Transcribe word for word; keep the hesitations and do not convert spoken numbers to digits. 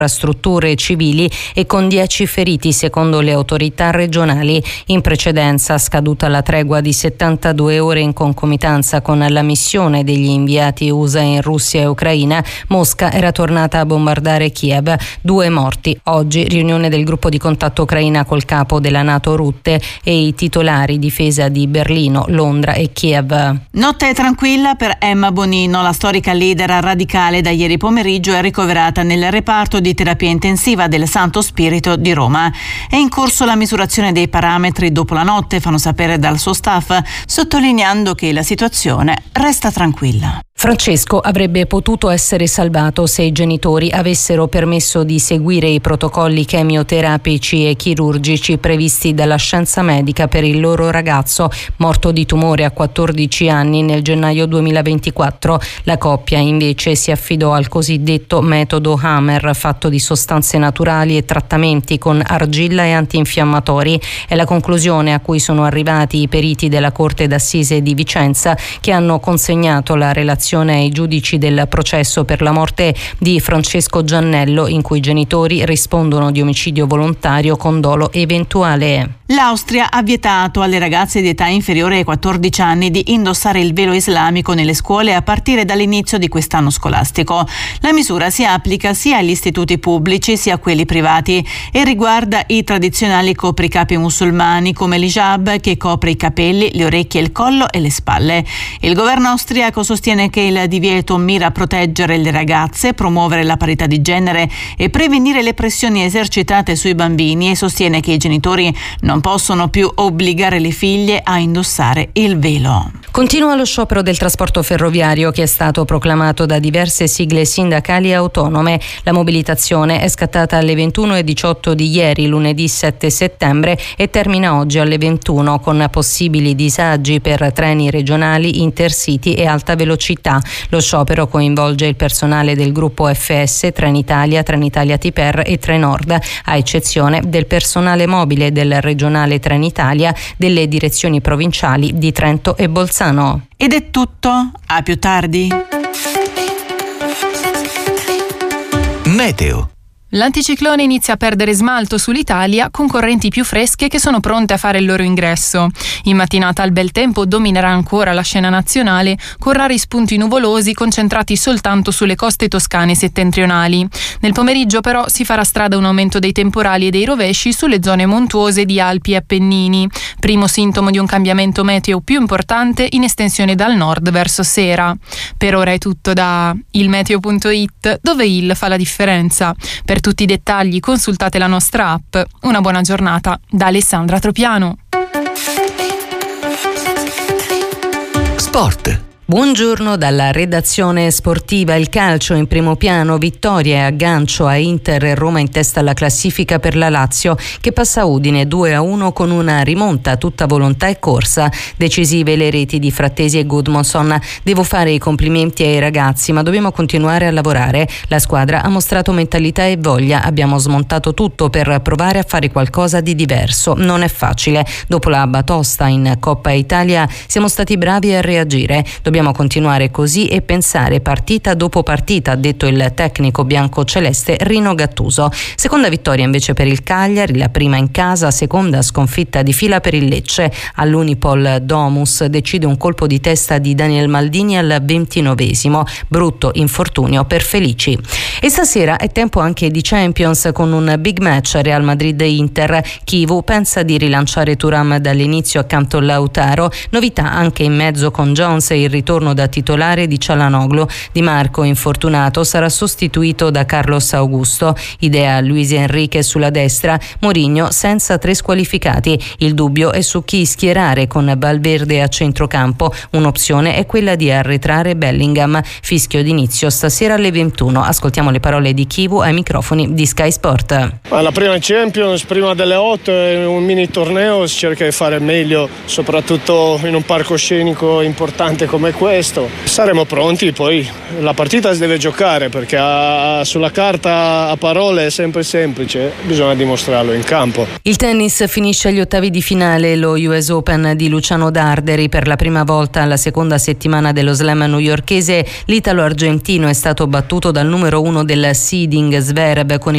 strutture civili e con dieci feriti secondo le autorità regionali. In precedenza, scaduta la tregua di settantadue ore in concomitanza con la missione degli inviati U S A in Russia e Ucraina, Mosca era tornata a bombardare Kiev. Due morti. Oggi riunione del gruppo di contatto ucraina col capo della NATO Rutte e i titolari difesa di Berlino, Londra e Kiev. Notte tranquilla per Emma Bonino, la storica leader radicale da ieri pomeriggio è ricoverata nel reparto di terapia intensiva del Santo Spirito di Roma. È in corso la misurazione dei parametri dopo la notte, fanno sapere dal suo staff, sottolineando che la situazione resta tranquilla. Francesco avrebbe potuto essere salvato se i genitori avessero permesso di seguire i protocolli chemioterapici e chirurgici previsti dalla scienza medica per il loro ragazzo, morto di tumore a quattordici anni nel gennaio duemilaventiquattro. La coppia invece si affidò al cosiddetto metodo Hammer, fatto di sostanze naturali e trattamenti con argilla e antinfiammatori. È la conclusione a cui sono arrivati i periti della Corte d'Assise di Vicenza, che hanno consegnato la relazione ai giudici del processo per la morte di Francesco Giannello, in cui i genitori rispondono di omicidio volontario con dolo eventuale. L'Austria ha vietato alle ragazze di età inferiore ai quattordici anni di indossare il velo islamico nelle scuole a partire dall'inizio di quest'anno scolastico. La misura si applica sia agli istituti pubblici sia a quelli privati e riguarda i tradizionali copricapi musulmani come l'hijab, che copre i capelli, le orecchie, il collo e le spalle. Il governo austriaco sostiene che il divieto mira a proteggere le ragazze, promuovere la parità di genere e prevenire le pressioni esercitate sui bambini, e sostiene che i genitori non possono più obbligare le figlie a indossare il velo. Continua lo sciopero del trasporto ferroviario, che è stato proclamato da diverse sigle sindacali autonome. La mobilitazione è scattata alle ventuno e diciotto di ieri, lunedì sette settembre, e termina oggi alle ventuno, con possibili disagi per treni regionali, intercity e alta velocità. Lo sciopero coinvolge il personale del gruppo F S, Trenitalia, Trenitalia Tiper e Trenord, a eccezione del personale mobile del regionale Trenitalia, delle direzioni provinciali di Trento e Bolzano. Ed è tutto, a più tardi. Meteo. L'anticiclone inizia a perdere smalto sull'Italia, con correnti più fresche che sono pronte a fare il loro ingresso. In mattinata il bel tempo dominerà ancora la scena nazionale, con rari spunti nuvolosi concentrati soltanto sulle coste toscane settentrionali. Nel pomeriggio però si farà strada un aumento dei temporali e dei rovesci sulle zone montuose di Alpi e Appennini, primo sintomo di un cambiamento meteo più importante in estensione dal nord verso sera. Per ora è tutto da ilmeteo punto it, dove il fa la differenza. Per tutti i dettagli consultate la nostra app. Una buona giornata da Alessandra Tropiano. Sport. Buongiorno dalla redazione sportiva. Il calcio in primo piano, vittoria e aggancio a Inter e Roma in testa alla classifica per la Lazio, che passa Udine due a uno con una rimonta tutta volontà e corsa. Decisive le reti di Frattesi e Gudmundsson. Devo fare i complimenti ai ragazzi, ma dobbiamo continuare a lavorare. La squadra ha mostrato mentalità e voglia. Abbiamo smontato tutto per provare a fare qualcosa di diverso. Non è facile. Dopo la batosta in Coppa Italia siamo stati bravi a reagire. Dobbiamo continuare così e pensare partita dopo partita, ha detto il tecnico bianco-celeste Rino Gattuso. Seconda vittoria invece per il Cagliari, la prima in casa, seconda sconfitta di fila per il Lecce. All'Unipol Domus decide un colpo di testa di Daniel Maldini al ventinovesimo, brutto infortunio per Felici. E stasera è tempo anche di Champions, con un big match Real Madrid-Inter. Chivu pensa di rilanciare Thuram dall'inizio accanto a Lautaro, novità anche in mezzo con Jones e il ritorno da titolare di Çalhanoğlu. Di Marco, infortunato, sarà sostituito da Carlos Augusto. Idea Luis Enrique sulla destra, Mourinho senza tre squalificati. Il dubbio è su chi schierare con Valverde a centrocampo. Un'opzione è quella di arretrare Bellingham. Fischio d'inizio stasera alle ventuno. Ascoltiamo le parole di Chivu ai microfoni di Sky Sport. La prima Champions, prima delle otto, è un mini torneo, si cerca di fare meglio, soprattutto in un palcoscenico importante come questo. Saremo pronti, poi la partita si deve giocare, perché a, sulla carta a parole è sempre semplice, bisogna dimostrarlo in campo. Il tennis finisce agli ottavi di finale lo U S Open di Luciano Darderi. Per la prima volta alla seconda settimana dello slam newyorkese l'italo-argentino è stato battuto dal numero uno del seeding Zverev con il